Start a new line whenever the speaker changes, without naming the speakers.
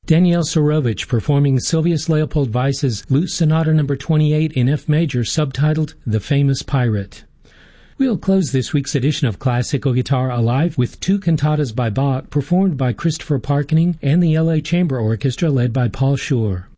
Daniel Sorovich performing Sylvius Leopold Weiss's Lute Sonata No. 28 in F major, subtitled The Famous Pirate. We'll close this week's edition of Classical Guitar Alive with two cantatas by Bach performed by Christopher Parkening and the L.A. Chamber Orchestra led by Paul Schur.